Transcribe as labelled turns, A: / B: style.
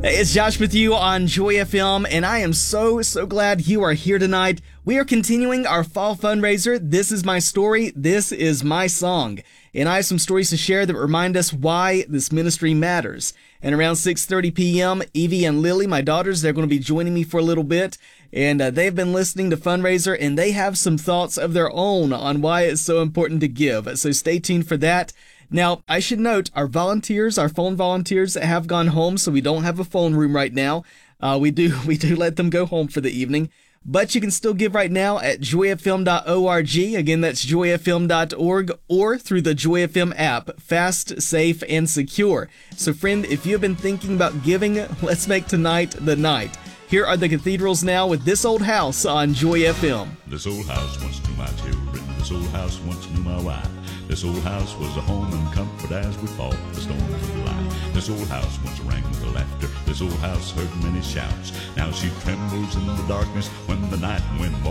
A: Hey, it's Josh with you on Joy FM, and I am so glad you are here tonight. We are continuing our fall fundraiser. This is my story. This is my song. And I have some stories to share that remind us why this ministry matters. And around 6:30 p.m., Evie and Lily, my daughters, they're going to be joining me for a little bit. And they've been listening to Fundraiser, and they have some thoughts of their own on why it's so important to give. So stay tuned for that. Now, I should note, our volunteers, our phone volunteers have gone home, so we don't have a phone room right now. We do let them go home for the evening. But you can still give right now at joyfm.org. Again, that's joyfm.org, or through the Joy FM app. Fast, safe, and secure. So friend, if you've been thinking about giving, let's make tonight the night. Here are the Cathedrals now with This Old House on Joy FM.
B: This old house once knew my children. This old house once knew my wife. This old house was a home and comfort as we fought the storms of life. This old house once rang with laughter. This old house heard many shouts. Now she trembles in the darkness when the night wind walks